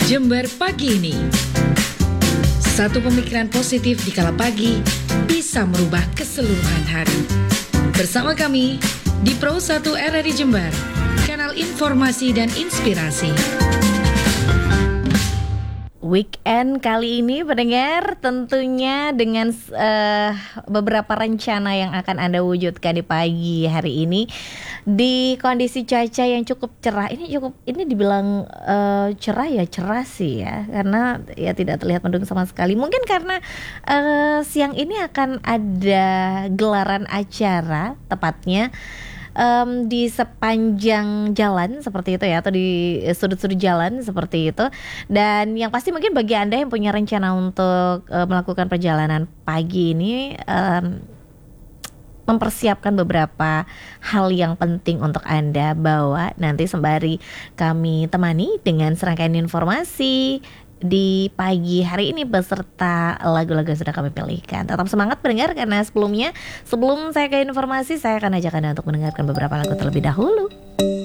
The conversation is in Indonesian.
Jember pagi ini. Satu pemikiran positif di kala pagi bisa merubah keseluruhan hari. Bersama kami di Pro 1 RRI Jember, kanal informasi dan inspirasi. Weekend kali ini pendengar tentunya dengan beberapa rencana yang akan Anda wujudkan di pagi hari ini di kondisi cuaca yang cukup cerah. Ini dibilang cerah sih ya, karena ya tidak terlihat mendung sama sekali. Mungkin karena siang ini akan ada gelaran acara tepatnya di sepanjang jalan seperti itu ya, atau di sudut-sudut jalan seperti itu. Dan yang pasti mungkin bagi Anda yang punya rencana untuk melakukan perjalanan pagi ini, mempersiapkan beberapa hal yang penting untuk Anda bawa nanti sembari kami temani dengan serangkaian informasi di pagi hari ini beserta lagu-lagu yang sudah kami pilihkan. Tetap semangat pendengar, karena sebelum saya ke informasi, saya akan ajak Anda untuk mendengarkan beberapa lagu terlebih dahulu.